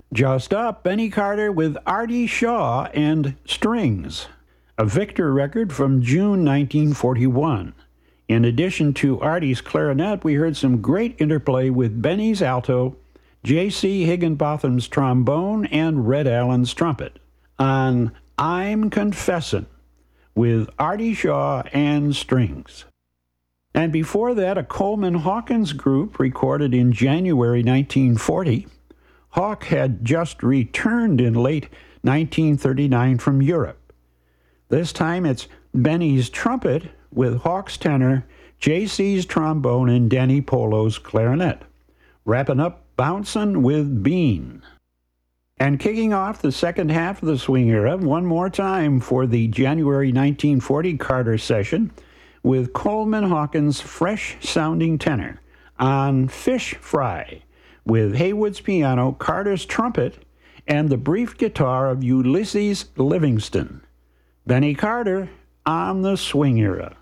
Just up, Benny Carter with Artie Shaw and Strings, a Victor record from June 1941. In addition to Artie's clarinet, we heard some great interplay with Benny's alto, J.C. Higginbotham's trombone, and Red Allen's trumpet on I'm Confessin' with Artie Shaw and Strings. And before that, a Coleman Hawkins group recorded in January 1940. Hawk had just returned in late 1939 from Europe. This time it's Benny's trumpet with Hawk's tenor, J.C.'s trombone, and Danny Polo's clarinet. Wrapping up Bouncin' with Bean. And kicking off the second half of the swing era one more time for the January 1940 Carter session with Coleman Hawkins' fresh-sounding tenor on Fish Fry, with Haywood's piano, Carter's trumpet, and the brief guitar of Ulysses Livingston. Benny Carter on the swing era.